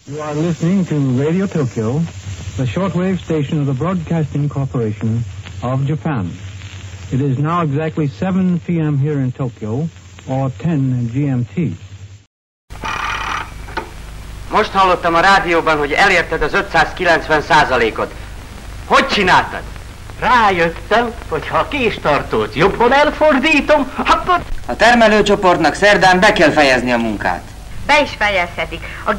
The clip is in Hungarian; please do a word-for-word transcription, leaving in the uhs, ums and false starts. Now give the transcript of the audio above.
You are listening to Radio Tokyo, the shortwave station of the Broadcasting Corporation of Japan. It is now exactly seven p.m. here in Tokyo, or ten G M T. Most hallottam a rádióban, hogy elérted az ötszázkilencven százalékot. Hogy csináltad? Rájöttem, hogy ha a késtartót jobban elfordítom, akkor... A termelőcsoportnak szerdán be kell fejezni a munkát. Be is fejezhetik. A